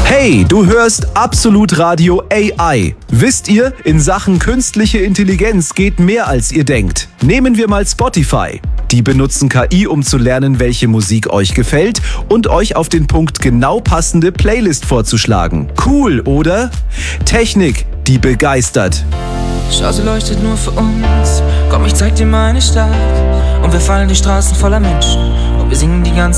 Hey, du hörst Absolut Radio AI. Wisst ihr, in Sachen künstliche Intelligenz geht mehr als ihr denkt. Nehmen wir mal Spotify. Die benutzen KI, um zu lernen, welche Musik euch gefällt und euch auf den Punkt genau passende Playlist vorzuschlagen. Cool, oder? Technik, die begeistert. Schau, sie leuchtet nur für uns. Komm, ich zeig dir meine Stadt. Und wir fallen die Straßen voller Menschen. Und wir singen die ganze